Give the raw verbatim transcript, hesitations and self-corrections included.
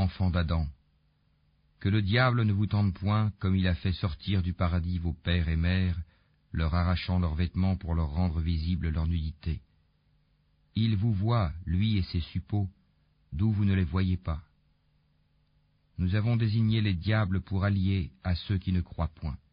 enfants d'Adam, que le diable ne vous tente point comme il a fait sortir du paradis vos pères et mères, leur arrachant leurs vêtements pour leur rendre visible leur nudité. Il vous voit, lui et ses suppôts, d'où vous ne les voyez pas. Nous avons désigné les diables pour alliés à ceux qui ne croient point.